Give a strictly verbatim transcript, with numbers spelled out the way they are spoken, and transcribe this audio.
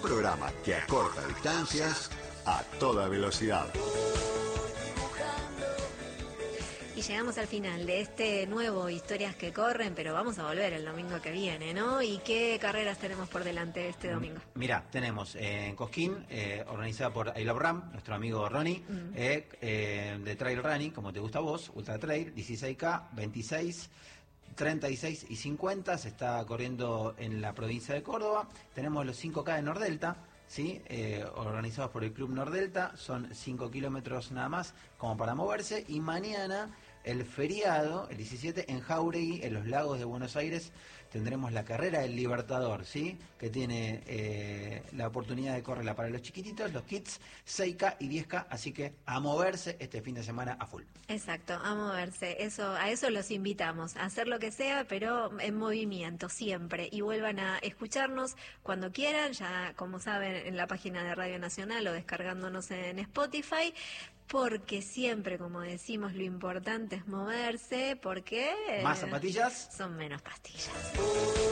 programa que acorta distancias a toda velocidad. Y llegamos al final de este nuevo Historias que Corren, pero vamos a volver el domingo que viene, ¿no? ¿Y qué carreras tenemos por delante este domingo? Mira, tenemos eh, en Cosquín, eh, organizada por I Love Ram, nuestro amigo Ronnie, mm. eh, eh, de Trail Running, como te gusta a vos, Ultra Trail, dieciséis K, veintiséis, treinta y seis y cincuenta, se está corriendo en la provincia de Córdoba. Tenemos los cinco K de Nordelta, ¿sí? eh, organizados por el Club Nordelta, son cinco kilómetros nada más como para moverse. Y mañana, el feriado, el diecisiete, en Jauregui, en los lagos de Buenos Aires, tendremos la carrera del Libertador, ¿sí? Que tiene eh, la oportunidad de correrla para los chiquititos, los kids, seis K y diez K, así que a moverse este fin de semana a full. Exacto, a moverse, eso, a eso los invitamos, a hacer lo que sea, pero en movimiento siempre, y vuelvan a escucharnos cuando quieran, ya como saben, en la página de Radio Nacional o descargándonos en Spotify, porque siempre, como decimos, lo importante es moverse, porque... Más zapatillas son menos pastillas.